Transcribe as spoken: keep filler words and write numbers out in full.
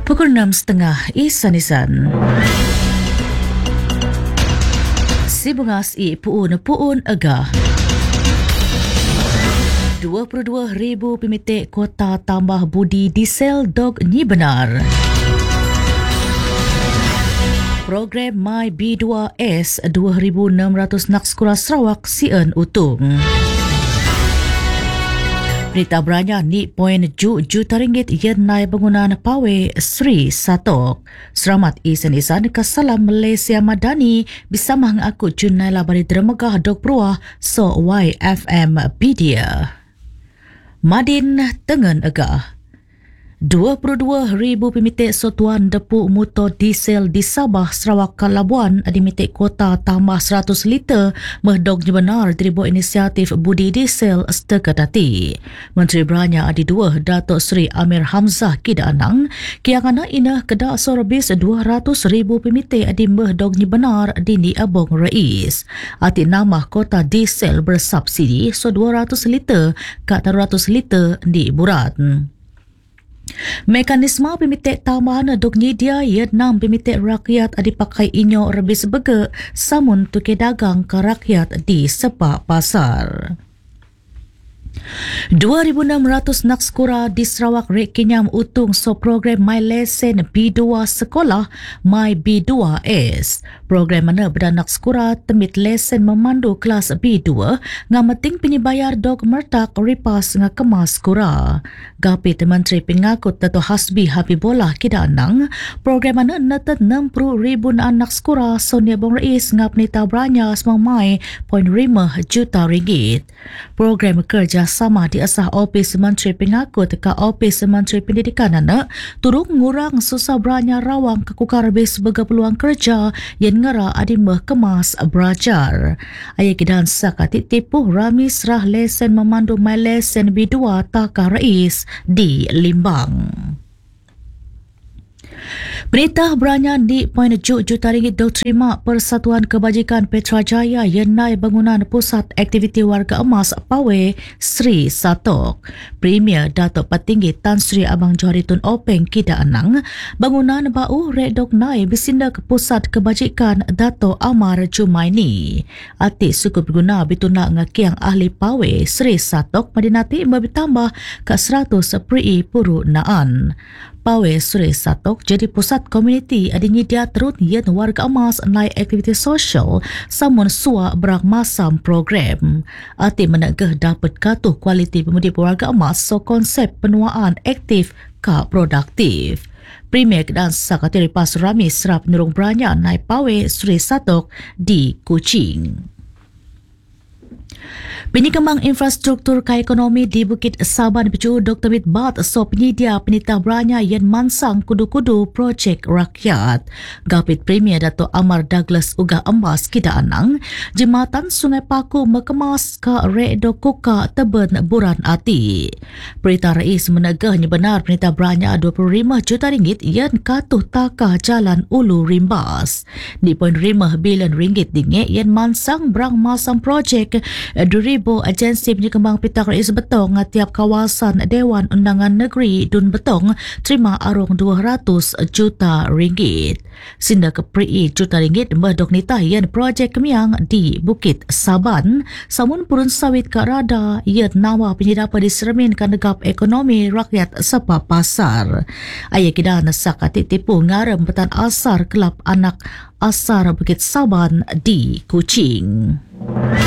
Pukul enam tiga puluh Isan-Isan. Sibungas i puun-puun agah. dua puluh dua ribu pemitik kota tambah budi diesel dog ni benar. Program My B dua S dua ribu enam ratus Nakskura Sarawak sien utung. Berita beranya ni poin ju juta ringgit yen nai bangunan pawe Sri Satok. Selamat isan-isan ke Salam Malaysia Madani bisa mengaku jun nai labari dermegah dok peruah so Y F M Media. Madin Tengen Agah. dua puluh dua ribu pemitik sotuan depu motor diesel di Sabah, Sarawak, Labuan dimitik kuota tambah seratus liter mehdog benar diribu inisiatif budi diesel setakat hati. Menteri Beranya Adi dua Datuk Seri Amir Hamzah Kida Anang kiangana inah kedak sorbis dua ratus ribu pemitik di mehdog benar dini abong rais. Ati nama kuota diesel bersubsidi so dua ratus liter ke dua ratus liter di burat. Mekanisme pemitik tambahan dok nyedia ia enam pemitik rakyat dipakai inyo rebis bege samun tuke dagang ke rakyat di sepak pasar. dua ribu enam ratus Nakskura di Sarawak rek kinyam utung so program My Lesson B dua Sekolah My B dua S. Program mana berda Nakskura temit lesen memandu kelas B dua ngamating penyebayar dog mertak ripas ngakemas kura. Gapit Menteri Pengakut Dato' Hasbi Habibullah Kida Anang, program mana netet enam puluh ribu anak skura Sonia Bong Rais ngap nita beranya semamai poin lima juta ringgit. Program kerjasama di asah Opis Menteri Pengakut ke Opis Menteri Pendidikan anak turut ngurang susah beranya rawang kekukar bis sebagai peluang kerja yang ngera adimah kemas belajar. Ayah kidan sakati tipu rami serah lesen memandu My Lesson B dua Taka Rais di Limbang. Perintah Beranya di poin tujuh juta ringgit diterima Persatuan Kebajikan Petrajaya yang naik bangunan Pusat Aktiviti Warga Emas Pawe Sri Satok. Premier Datuk Petinggi Tan Sri Abang Johari Tun Openg Kida Anang, bangunan bau redok naik bersinda ke Pusat Kebajikan Datuk Amar Jumaini. Ati suku berguna bituna ngakiang ahli Pawe Sri Satok madinati bertambah ke seratus peri purunaan. Pawe Sri Satok jadi pusat komuniti adanya dia terut yen warga emas naik aktiviti sosial samun sua berang masam program. Ati menegah dapat katuh kualiti pemudi warga emas so konsep penuaan aktif ka produktif. Premier dan Sakateri Pas Rami serap nurung Beranya naik Pawe Sri Satok di Kuching. Penyekembang infrastruktur ka ekonomi di Bukit Saban Becu Doktor Mit Bat so penyedia penitah Beranya yang mansang kudu-kudu projek rakyat. Gapit Premier Dato' Amar Douglas Ugah Emas Kida Anang, jembatan Sungai Paku mekemas ka Redo Kuka Teben Buran Ati. Perintah Rais menegahnya benar penitah Beranya dua puluh lima juta ringgit yang katuh takah jalan Ulu Rimbas. Di poin lima bilion ringgit dingit yang mansang berang masam projek dua ribu agensi penyekembang Petak Rais Betong tiap kawasan Dewan Undangan Negeri Dun Betong terima arung dua ratus juta ringgit. Sinda ke peri juta ringgit merdok nitah yang projek kemiang di Bukit Saban samun purun sawit ke rada yang nama penyedapa diserminkan negap ekonomi rakyat sepa pasar. Ayah kita nasak tipu ngarem petan asar kelab anak asar Bukit Saban di Kuching.